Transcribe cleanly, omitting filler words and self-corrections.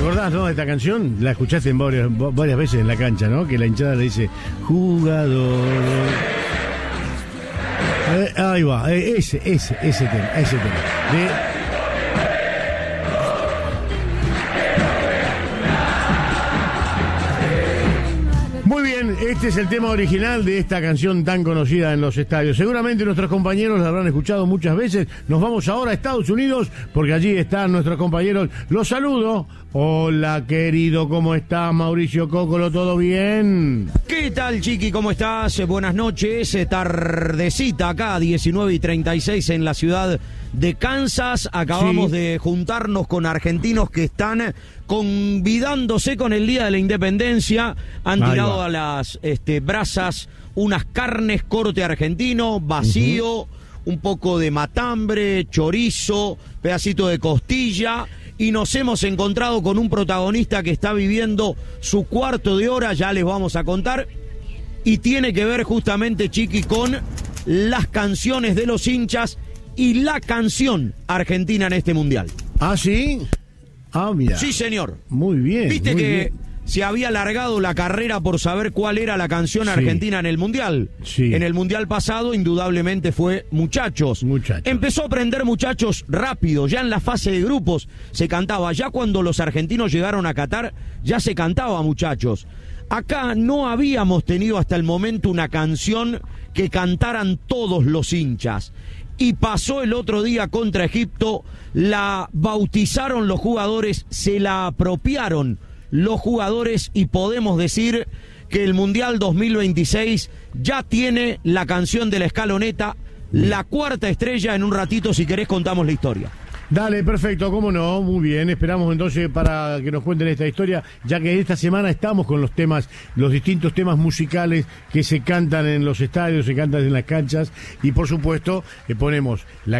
acordás, no, de esta canción? La escuchaste en varias veces en la cancha, ¿no? Que la hinchada le dice, jugador. Ahí va, ese tema. Muy bien, este es el tema original de esta canción tan conocida en los estadios. Seguramente nuestros compañeros la habrán escuchado muchas veces. Nos vamos ahora a Estados Unidos porque allí están nuestros compañeros. Los saludo. Hola, querido, ¿cómo estás? Mauricio Cocolo, ¿todo bien? ¿Qué tal, Chiqui? ¿Cómo estás? Buenas noches. Tardecita acá, 19:36 en la ciudad de Kansas. Acabamos de juntarnos con argentinos que están convidándose con el Día de la Independencia. Han tirado a las brasas unas carnes corte argentino, vacío, un poco de matambre, chorizo, pedacito de costilla. Y nos hemos encontrado con un protagonista que está viviendo su cuarto de hora, ya les vamos a contar. Y tiene que ver justamente, Chiqui, con las canciones de los hinchas y la canción argentina en este mundial. ¿Ah, sí? Ah, mira. Sí, señor. Muy bien. ¿Viste muy que bien. se había alargado la carrera por saber cuál era la canción argentina en el mundial? Sí. En el mundial pasado, indudablemente, fue Muchachos. Empezó a aprender Muchachos rápido, ya en la fase de grupos se cantaba. Ya cuando los argentinos llegaron a Qatar, ya se cantaba Muchachos. Acá no habíamos tenido hasta el momento una canción que cantaran todos los hinchas. Y pasó el otro día contra Egipto, la bautizaron los jugadores, se la apropiaron los jugadores y podemos decir que el Mundial 2026 ya tiene la canción de la escaloneta, la cuarta estrella. En un ratito, si querés, contamos la historia. Dale, perfecto, cómo no, muy bien. Esperamos entonces para que nos cuenten esta historia, ya que esta semana estamos con los temas, los distintos temas musicales que se cantan en los estadios, se cantan en las canchas, y por supuesto ponemos la